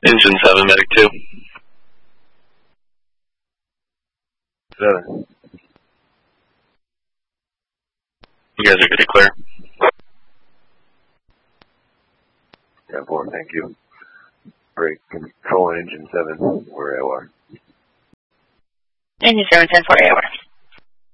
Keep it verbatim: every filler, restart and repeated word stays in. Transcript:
Engine seven, medic two. seven. You guys are good to clear. ten four, thank you. Break control engine seven, we're A O R. Engine seven, ten four, A O R.